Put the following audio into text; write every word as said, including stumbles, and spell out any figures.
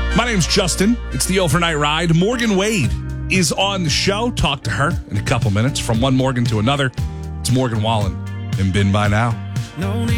My name's Justin. It's the Overnight Ride. Morgan Wade is on the show. Talk to her in a couple minutes. From one Morgan to another, it's Morgan Wallen and Been By Now. No need